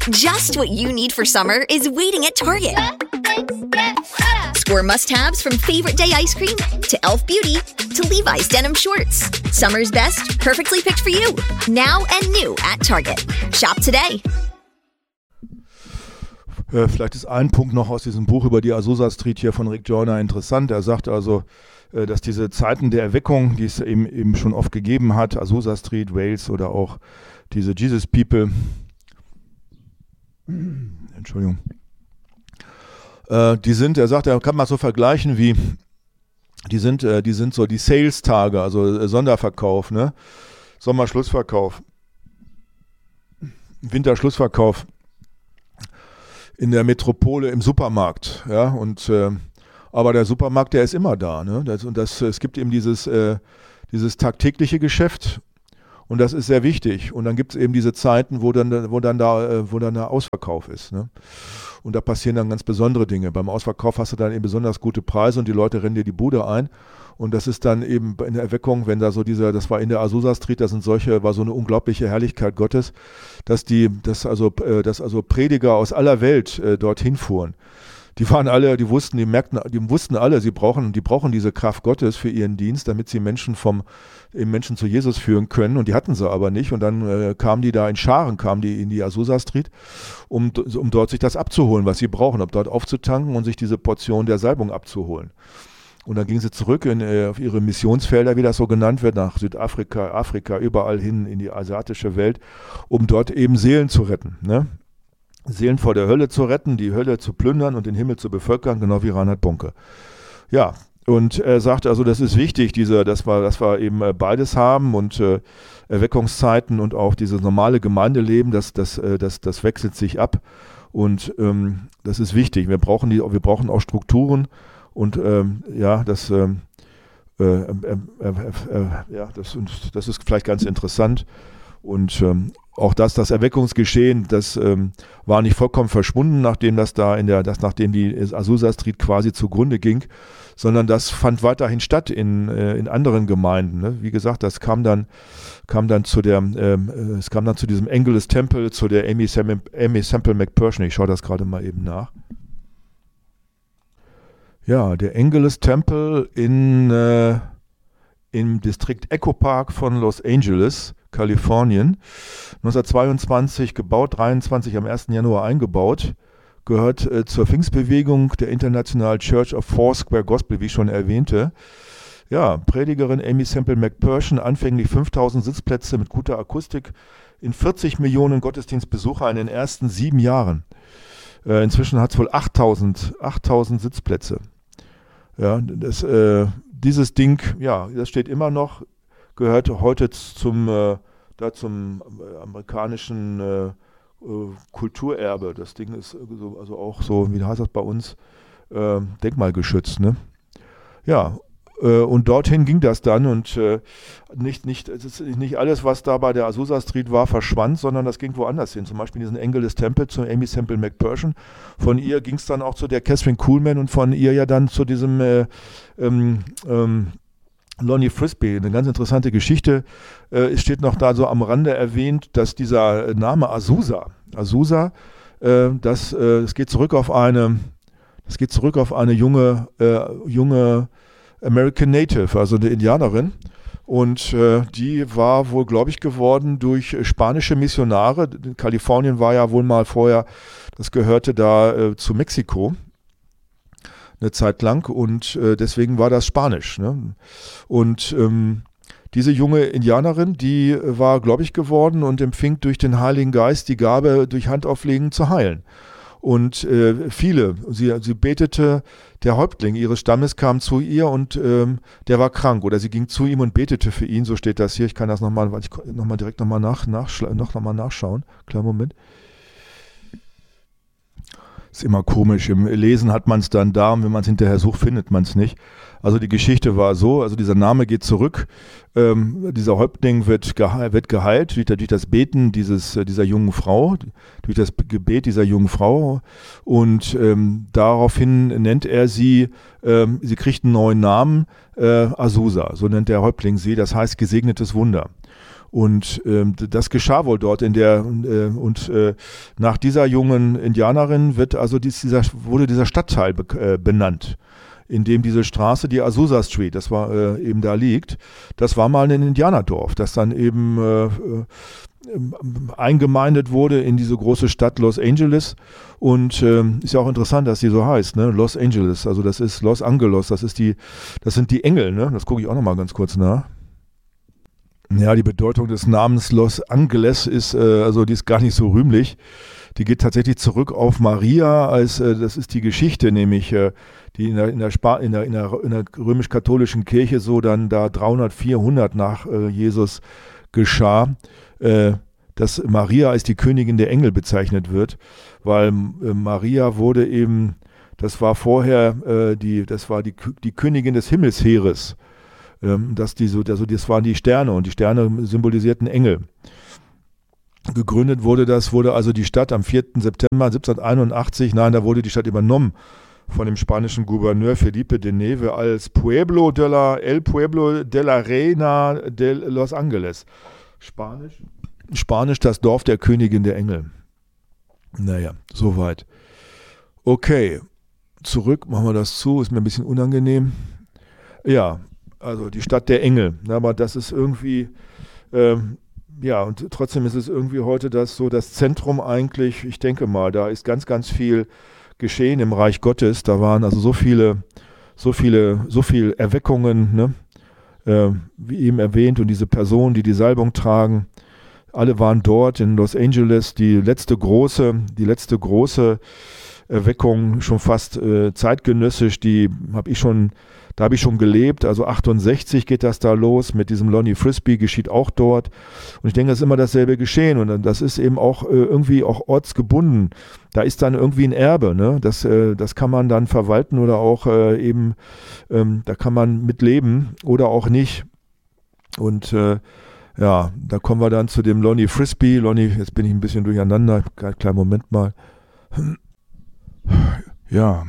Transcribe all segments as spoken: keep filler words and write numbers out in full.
Just what you need for summer is waiting at Target. Score must-haves from favorite day ice cream to Elf Beauty to Levi's denim shorts. Summer's best, perfectly picked for you. Now and new at Target. Shop today. Äh, vielleicht ist ein Punkt noch aus diesem Buch über die Azusa Street hier von Rick Joyner interessant. Er sagt also, äh, dass diese Zeiten der Erweckung, die es eben, eben schon oft gegeben hat, Azusa Street, Wales oder auch diese Jesus People, Entschuldigung, äh, die sind, er sagt, er kann man so vergleichen wie, die sind, äh, die sind so die Sales-Tage, also äh, Sonderverkauf, ne? Sommerschlussverkauf, Winterschlussverkauf in der Metropole im Supermarkt, ja, und äh, aber der Supermarkt, der ist immer da, ne? Das, und das, es gibt eben dieses, äh, dieses tagtägliche Geschäft. Und das ist sehr wichtig. Und dann gibt es eben diese Zeiten, wo dann, wo dann da, wo dann der Ausverkauf ist, ne? Und da passieren dann ganz besondere Dinge. Beim Ausverkauf hast du dann eben besonders gute Preise und die Leute rennen dir die Bude ein. Und das ist dann eben in der Erweckung, wenn da so dieser, das war in der Azusa Street, da sind solche, war so eine unglaubliche Herrlichkeit Gottes, dass die, dass also, dass also Prediger aus aller Welt äh, dorthin fuhren. Die waren alle, die wussten, die merkten, die wussten alle, sie brauchen, die brauchen diese Kraft Gottes für ihren Dienst, damit sie Menschen vom, eben Menschen zu Jesus führen können. Und die hatten sie aber nicht. Und dann äh, kamen die da in Scharen, kamen die in die Azusa Street, um, um dort sich das abzuholen, was sie brauchen, um dort aufzutanken und sich diese Portion der Salbung abzuholen. Und dann gingen sie zurück in, äh, auf ihre Missionsfelder, wie das so genannt wird, nach Südafrika, Afrika, überall hin in die asiatische Welt, um dort eben Seelen zu retten, ne? Seelen vor der Hölle zu retten, die Hölle zu plündern und den Himmel zu bevölkern, genau wie Reinhard Bonke. Ja, und er sagte also, das ist wichtig, diese, dass wir, dass wir eben beides haben und äh, Erweckungszeiten und auch dieses normale Gemeindeleben, das, das, das, das wechselt sich ab und ähm, das ist wichtig. Wir brauchen die, wir brauchen auch Strukturen und ähm, ja, das, ähm, äh, äh, äh, äh, ja, das, das ist vielleicht ganz interessant und ähm, auch das, das Erweckungsgeschehen, das ähm, war nicht vollkommen verschwunden, nachdem das da in der, das, nachdem die Azusa Street quasi zugrunde ging, sondern das fand weiterhin statt in, äh, in anderen Gemeinden. Ne? Wie gesagt, das kam dann, kam dann zu der, ähm, es kam dann zu diesem Angelus Temple, zu der Amy Semple, Amy Semple McPherson. Ich schaue das gerade mal eben nach. Ja, der Angelus Temple in äh, im Distrikt Echo Park von Los Angeles, Kalifornien, neunzehnhundertzweiundzwanzig gebaut, dreiundzwanzig am ersten Januar eingebaut, gehört äh, zur Pfingstbewegung der International Church of Foursquare Gospel, wie ich schon erwähnte. Ja, Predigerin Amy Semple McPherson, anfänglich fünftausend Sitzplätze mit guter Akustik, in vierzig Millionen Gottesdienstbesucher in den ersten sieben Jahren. Äh, inzwischen hat es wohl achttausend Sitzplätze. Ja, das, äh, dieses Ding, ja, das steht immer noch, gehört heute zum, äh, da zum äh, amerikanischen äh, äh, Kulturerbe. Das Ding ist so, also auch so, wie heißt das bei uns, äh, denkmalgeschützt, ne? Ja, äh, und dorthin ging das dann und äh, nicht, nicht, es ist nicht alles, was da bei der Azusa Street war, verschwand, sondern das ging woanders hin. Zum Beispiel diesen Angelus Temple zu Amy Semple McPherson. Von ihr ging es dann auch zu der Catherine Kuhlman und von ihr ja dann zu diesem äh, ähm, ähm, Lonnie Frisbee, eine ganz interessante Geschichte. Äh, es steht noch da so am Rande erwähnt, dass dieser Name Azusa, Azusa, äh, das, äh, das geht zurück auf eine, das geht zurück auf eine junge, äh, junge American Native, also eine Indianerin. Und äh, die war wohl gläubig geworden durch spanische Missionare. Kalifornien war ja wohl mal vorher, das gehörte da äh, zu Mexiko. Eine Zeit lang und äh, deswegen war das Spanisch. Ne? Und ähm, diese junge Indianerin, die war gläubig geworden und empfing durch den Heiligen Geist die Gabe, durch Handauflegen zu heilen. Und äh, viele, sie, sie betete, der Häuptling ihres Stammes kam zu ihr und ähm, der war krank oder sie ging zu ihm und betete für ihn, so steht das hier. Ich kann das nochmal noch mal direkt nochmal nach, nachschla- noch mal nachschauen. Kleinen Moment. Ist immer komisch. Im Lesen hat man es dann da und wenn man es hinterher sucht, findet man es nicht. Also die Geschichte war so, also dieser Name geht zurück. Ähm, dieser Häuptling wird, gehe- wird geheilt durch, durch das Beten dieses, dieser jungen Frau, durch das Gebet dieser jungen Frau. Und ähm, daraufhin nennt er sie, ähm, sie kriegt einen neuen Namen, äh, Azusa, so nennt der Häuptling sie, das heißt gesegnetes Wunder. Und ähm, das geschah wohl dort in der äh, und äh, nach dieser jungen Indianerin wird also dies, dieser, wurde dieser Stadtteil be, äh, benannt, in dem diese Straße, die Azusa Street, das war äh, eben da liegt, das war mal ein Indianerdorf, das dann eben äh, äh, eingemeindet wurde in diese große Stadt Los Angeles. Und äh, ist ja auch interessant, dass die so heißt, ne? Los Angeles, also das ist Los Angeles, das ist die, das sind die Engel, ne? Das gucke ich auch nochmal ganz kurz nach. Ja, die Bedeutung des Namens Los Angeles ist, äh, also die ist gar nicht so rühmlich. Die geht tatsächlich zurück auf Maria, als äh, das ist die Geschichte, nämlich äh, die in der, in der, Spa- in der, in der, in der römisch-katholischen Kirche so dann da dreihundert, vierhundert nach äh, Jesus geschah, äh, dass Maria als die Königin der Engel bezeichnet wird, weil äh, Maria wurde eben, das war vorher äh, die, das war die, die Königin des Himmelsheeres. Dass die so, also das waren die Sterne und die Sterne symbolisierten Engel. Gegründet wurde das, wurde also die Stadt am vierten September siebzehnhunderteinundachtzig, nein, da wurde die Stadt übernommen von dem spanischen Gouverneur Felipe de Neve als Pueblo de la, El Pueblo de la Reina de Los Angeles. Spanisch? Spanisch das Dorf der Königin der Engel. Naja, soweit. Okay, zurück, machen wir das zu, ist mir ein bisschen unangenehm. Ja, also die Stadt der Engel, aber das ist irgendwie, ähm, ja, und trotzdem ist es irgendwie heute das so das Zentrum eigentlich, ich denke mal, da ist ganz, ganz viel geschehen im Reich Gottes, da waren also so viele, so viele, so viele Erweckungen, ne? äh, wie eben erwähnt, und diese Personen, die die Salbung tragen, alle waren dort in Los Angeles, die letzte große, die letzte große Erweckung, schon fast äh, zeitgenössisch, die habe ich schon Da habe ich schon gelebt, also achtundsechzig geht das da los, mit diesem Lonnie Frisbee geschieht auch dort. Und ich denke, das ist immer dasselbe geschehen und das ist eben auch äh, irgendwie auch ortsgebunden. Da ist dann irgendwie ein Erbe, ne? Das, äh, das kann man dann verwalten oder auch äh, eben, ähm, da kann man mitleben oder auch nicht. Und äh, ja, da kommen wir dann zu dem Lonnie Frisbee. Lonnie, jetzt bin ich ein bisschen durcheinander, kleinen Moment mal. Ja,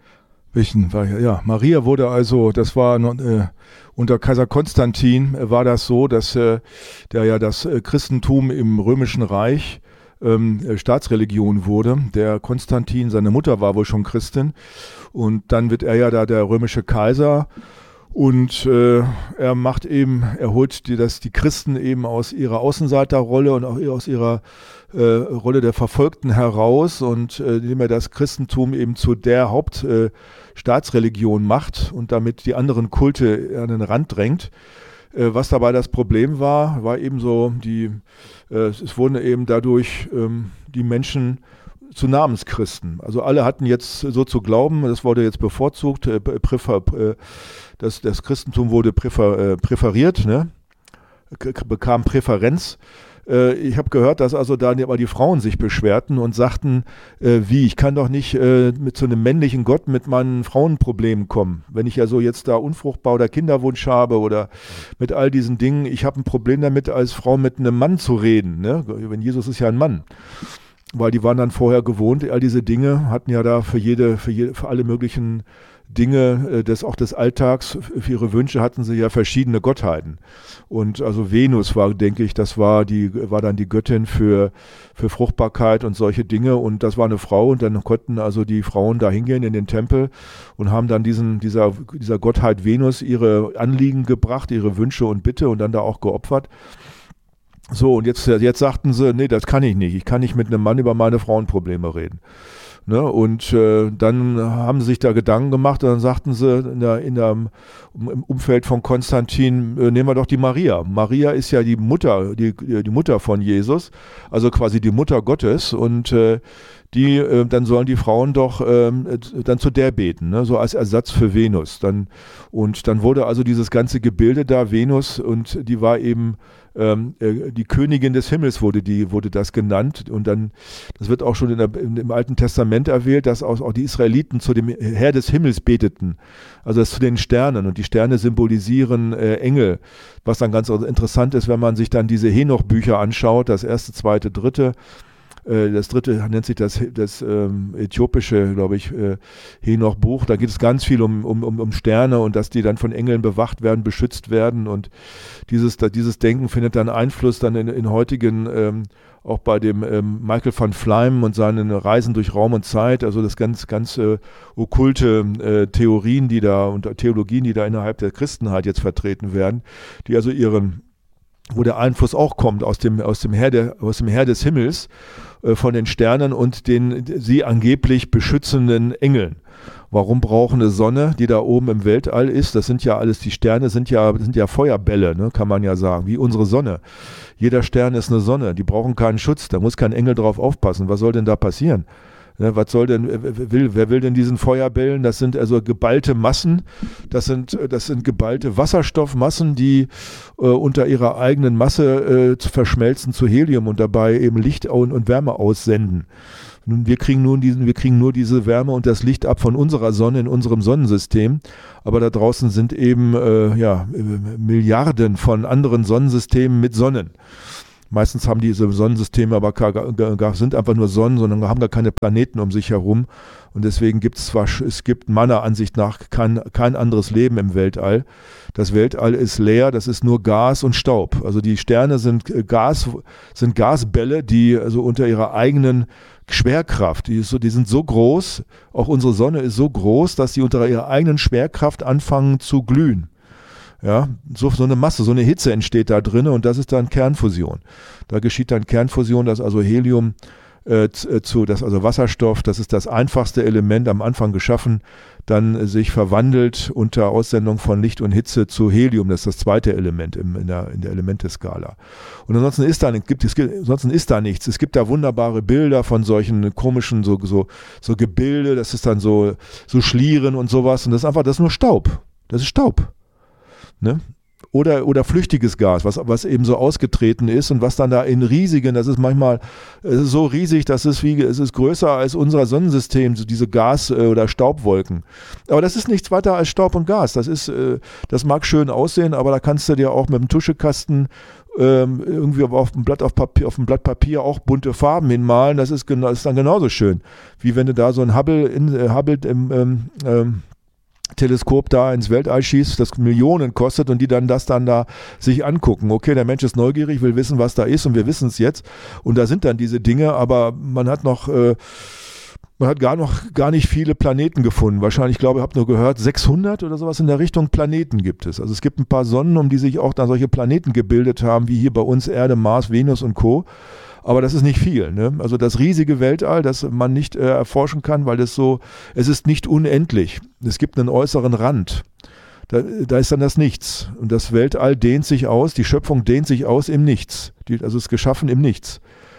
Ja, Maria wurde also, das war äh, unter Kaiser Konstantin äh, war das so, dass äh, der ja das äh, Christentum im Römischen Reich ähm, äh, Staatsreligion wurde. Der Konstantin, seine Mutter war wohl schon Christin und dann wird er ja da der römische Kaiser und äh, er macht eben, er holt die, das, die Christen eben aus ihrer Außenseiterrolle und auch aus ihrer äh, Rolle der Verfolgten heraus und äh, indem er das Christentum eben zu der Haupt äh, Staatsreligion macht und damit die anderen Kulte an den Rand drängt. Äh, was dabei das Problem war, war eben so, die, äh, es wurden eben dadurch ähm, die Menschen zu Namenschristen. Also alle hatten jetzt so zu glauben, das wurde jetzt bevorzugt, äh, präfer, äh, das, das Christentum wurde präfer, äh, präferiert, ne? K- bekam Präferenz. Ich habe gehört, dass also da aber die Frauen sich beschwerten und sagten, äh, wie, ich kann doch nicht äh, mit so einem männlichen Gott mit meinen Frauenproblemen kommen. Wenn ich ja so jetzt da unfruchtbar oder Kinderwunsch habe oder mit all diesen Dingen, ich habe ein Problem damit, als Frau mit einem Mann zu reden. Ne? Wenn Jesus ist ja ein Mann. Weil die waren dann vorher gewohnt, all diese Dinge, hatten ja da für jede, für jede, für alle möglichen Dinge äh, des, auch des Alltags, für ihre Wünsche hatten sie ja verschiedene Gottheiten. Und also Venus war, denke ich, das war die, war dann die Göttin für, für Fruchtbarkeit und solche Dinge. Und das war eine Frau und dann konnten also die Frauen da hingehen in den Tempel und haben dann diesen, dieser, dieser Gottheit Venus ihre Anliegen gebracht, ihre Wünsche und Bitte und dann da auch geopfert. So, und jetzt, jetzt sagten sie, nee, das kann ich nicht. Ich kann nicht mit einem Mann über meine Frauenprobleme reden. Ne? Und äh, dann haben sie sich da Gedanken gemacht und dann sagten sie in der, in der, im Umfeld von Konstantin, äh, nehmen wir doch die Maria. Maria ist ja die Mutter, die, die Mutter von Jesus, also quasi die Mutter Gottes und äh, die, äh, dann sollen die Frauen doch äh, dann zu der beten, ne? So als Ersatz für Venus. Dann, und dann wurde also dieses ganze Gebilde da, Venus, und die war eben ähm, äh, die Königin des Himmels, wurde, die, wurde das genannt. Und dann, das wird auch schon in der, in, im Alten Testament erwähnt, dass auch, auch die Israeliten zu dem Herr des Himmels beteten, also das zu den Sternen. Und die Sterne symbolisieren äh, Engel, was dann ganz interessant ist, wenn man sich dann diese Henoch-Bücher anschaut, das erste, zweite, dritte, äh, das dritte nennt sich das, das ähm, äthiopische, glaube ich, äh, Henoch-Buch. Da geht es ganz viel um, um, um, um Sterne und dass die dann von Engeln bewacht werden, beschützt werden und dieses, da, dieses Denken findet dann Einfluss dann in, in heutigen, ähm, auch bei dem ähm, Michael van Fleim und seinen Reisen durch Raum und Zeit, also das ganz, ganz äh, okkulte äh, Theorien, die da und Theologien, die da innerhalb der Christenheit jetzt vertreten werden, die also ihren, wo der Einfluss auch kommt aus dem, aus dem Heer, der, aus dem Heer des Himmels, äh, von den Sternen und den sie angeblich beschützenden Engeln. Warum brauchen eine Sonne, die da oben im Weltall ist? Das sind ja alles, die Sterne sind ja, sind ja Feuerbälle, ne, kann man ja sagen, wie unsere Sonne. Jeder Stern ist eine Sonne, die brauchen keinen Schutz, da muss kein Engel drauf aufpassen. Was soll denn da passieren? Ne, was soll denn, wer will, wer will denn diesen Feuerbällen? Das sind also geballte Massen, das sind, das sind geballte Wasserstoffmassen, die äh, unter ihrer eigenen Masse äh, zu verschmelzen zu Helium und dabei eben Licht und, und Wärme aussenden. Nun, wir kriegen nur diesen, wir kriegen nur diese Wärme und das Licht ab von unserer Sonne in unserem Sonnensystem. Aber da draußen sind eben äh, ja, Milliarden von anderen Sonnensystemen mit Sonnen. Meistens haben diese Sonnensysteme aber gar, gar, sind einfach nur Sonnen, sondern haben gar keine Planeten um sich herum. Und deswegen gibt es zwar, es gibt meiner Ansicht nach kein, kein anderes Leben im Weltall. Das Weltall ist leer, das ist nur Gas und Staub. Also die Sterne sind Gas, sind Gasbälle, die also unter ihrer eigenen Schwerkraft, die, ist so, die sind so groß, auch unsere Sonne ist so groß, dass sie unter ihrer eigenen Schwerkraft anfangen zu glühen. Ja, so, so eine Masse, so eine Hitze entsteht da drin und das ist dann Kernfusion. Da geschieht dann Kernfusion, dass also Helium äh, zu, das also Wasserstoff, das ist das einfachste Element am Anfang geschaffen, dann sich verwandelt unter Aussendung von Licht und Hitze zu Helium, das ist das zweite Element im, in, der, in der Elementeskala. Und ansonsten ist da, gibt, es, ansonsten ist da nichts. Es gibt da wunderbare Bilder von solchen komischen so, so, so Gebilde, das ist dann so, so Schlieren und sowas und das ist einfach, das ist nur Staub. Das ist Staub. Ne? Oder, oder flüchtiges Gas, was, was eben so ausgetreten ist und was dann da in riesigen, das ist manchmal es ist so riesig, dass es wie, es ist größer als unser Sonnensystem, so diese Gas- oder Staubwolken. Aber das ist nichts weiter als Staub und Gas. Das ist, das mag schön aussehen, aber da kannst du dir auch mit dem Tuschekasten ähm, irgendwie auf dem Blatt auf Papier, auf dem Blatt Papier auch bunte Farben hinmalen. Das ist, das ist dann genauso schön, wie wenn du da so ein Hubble, in, äh, Hubble im ähm, ähm, Teleskop da ins Weltall schießt, das Millionen kostet und die dann das dann da sich angucken. Okay, der Mensch ist neugierig, will wissen, was da ist und wir wissen es jetzt und da sind dann diese Dinge, aber man hat noch äh, man hat gar noch gar nicht viele Planeten gefunden. Wahrscheinlich, ich glaube, ich habe nur gehört, sechshundert oder sowas in der Richtung Planeten gibt es. Also es gibt ein paar Sonnen, um die sich auch dann solche Planeten gebildet haben, wie hier bei uns Erde, Mars, Venus und Co. Aber das ist nicht viel. Ne? Also das riesige Weltall, das man nicht äh, erforschen kann, weil das so, es ist nicht unendlich. Es gibt einen äußeren Rand. Da, da ist dann das Nichts. Und das Weltall dehnt sich aus, die Schöpfung dehnt sich aus im Nichts. Die, also es ist geschaffen im Nichts.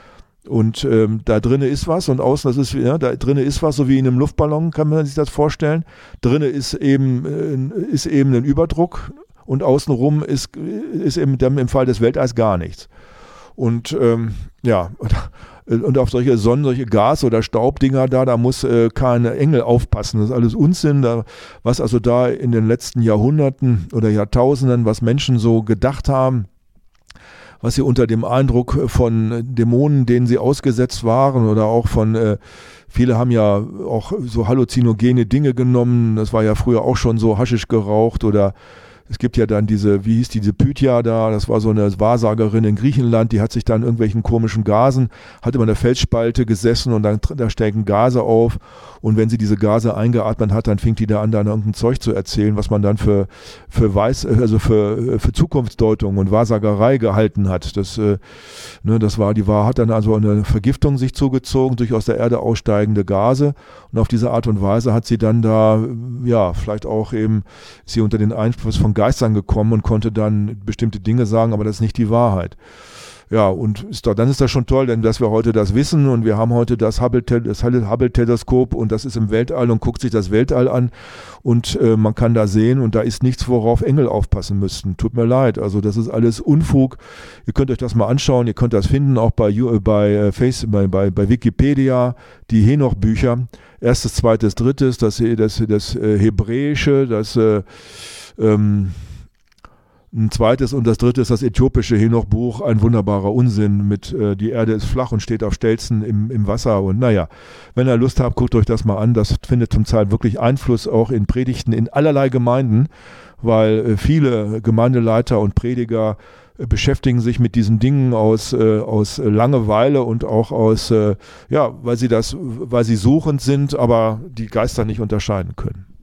Und ähm, da drinnen ist was und außen, das ist, ja, da drinnen ist was, so wie in einem Luftballon, kann man sich das vorstellen. Drinnen ist eben, äh, ist eben ein Überdruck und außenrum ist, ist eben im Fall des Weltalls gar nichts. Und ähm, ja, und auf solche Sonnen, solche Gas- oder Staubdinger da, da muss äh, kein Engel aufpassen. Das ist alles Unsinn, da, was also da in den letzten Jahrhunderten oder Jahrtausenden, was Menschen so gedacht haben, was sie unter dem Eindruck von Dämonen, denen sie ausgesetzt waren oder auch von, äh, viele haben ja auch so halluzinogene Dinge genommen, das war ja früher auch schon so, Haschisch geraucht oder es gibt ja dann diese, wie hieß die, diese Pythia da, das war so eine Wahrsagerin in Griechenland, die hat sich dann irgendwelchen komischen Gasen, hat immer in der Felsspalte gesessen und dann da steigen Gase auf und wenn sie diese Gase eingeatmet hat, dann fing die da an, dann irgendein Zeug zu erzählen, was man dann für, für Weiß, also für, für Zukunftsdeutung und Wahrsagerei gehalten hat. Das, äh, ne, das war, die war, hat dann also eine Vergiftung sich zugezogen durch aus der Erde aussteigende Gase und auf diese Art und Weise hat sie dann da, ja, vielleicht auch eben, ist sie unter den Einfluss von Geistern gekommen und konnte dann bestimmte Dinge sagen, aber das ist nicht die Wahrheit. Ja, und ist doch, dann ist das schon toll, denn dass wir heute das wissen und wir haben heute das Hubble-Teleskop und das ist im Weltall und guckt sich das Weltall an und äh, man kann da sehen und da ist nichts, worauf Engel aufpassen müssten. Tut mir leid, also das ist alles Unfug. Ihr könnt euch das mal anschauen, ihr könnt das finden, auch bei, bei, Face, bei, bei, bei Wikipedia, die Henoch-Bücher, erstes, zweites, drittes, das, das, das äh, Hebräische, das äh, ähm, Ein zweites und das dritte ist das äthiopische Henoch-Buch, ein wunderbarer Unsinn mit äh, die Erde ist flach und steht auf Stelzen im, im Wasser. Und naja, wenn ihr Lust habt, guckt euch das mal an. Das findet zum Teil wirklich Einfluss auch in Predigten in allerlei Gemeinden, weil äh, viele Gemeindeleiter und Prediger äh, beschäftigen sich mit diesen Dingen aus, äh, aus Langeweile und auch aus, äh, ja, weil sie das, weil sie suchend sind, aber die Geister nicht unterscheiden können.